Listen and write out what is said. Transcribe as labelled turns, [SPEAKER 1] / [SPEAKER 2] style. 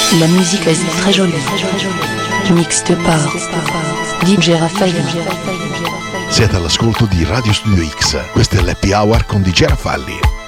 [SPEAKER 1] La musique est très jolie. Mixed par DJ Raffaelli.
[SPEAKER 2] Siete all'ascolto di Radio Studio X. Questo è l'Happy Hour con DJ Raffaelli.